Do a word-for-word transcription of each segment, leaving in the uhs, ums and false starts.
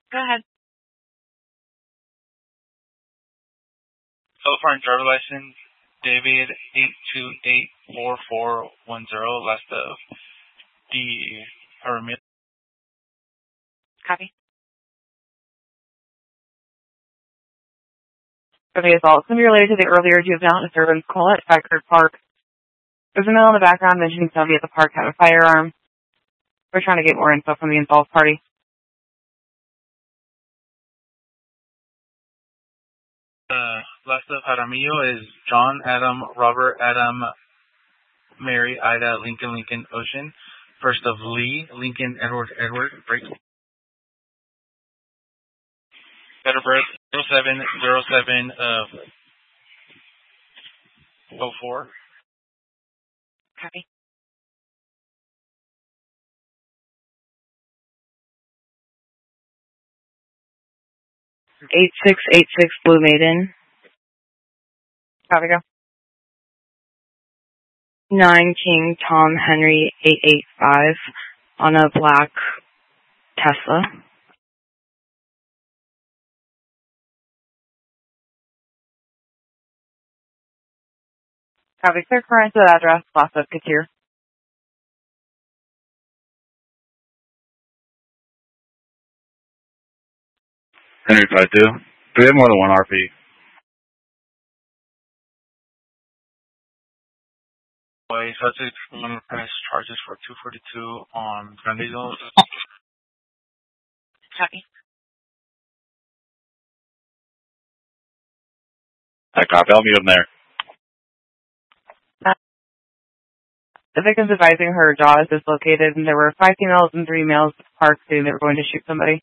Go ahead. California driver license, David eight two eight four four one zero, last of the Jaramillo. Copy. Okay, assault. It's going to be related to the earlier juvenile disturbance call at Bikert Park. There's a male in the background mentioning somebody at the park had a firearm. We're trying to get more info from the involved party. Uh, last of Jaramillo is John, Adam, Robert, Adam, Mary, Ida, Lincoln, Lincoln, Ocean. First of Lee, Lincoln, Edward, Edward, break. Better birth, zero seven zero seven of oh four. Copy. eight six eight six Blue Maiden. Copy, go. nine King Tom Henry eight eight five on a black Tesla. Copy. Clear current to the address, loss of Katir. Henry five two. Do we have more than one R P? Boy, subject one press charges for two forty-two on Grandizo. Copy. I copy. I'll meet him there. The victim's advising her jaw is dislocated, and there were five females and three males at the park saying they were going to shoot somebody.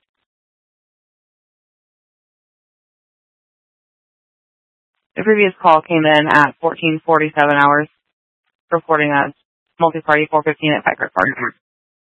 The previous call came in at fourteen forty-seven hours, reporting a multi-party four fifteen at Bikert Park.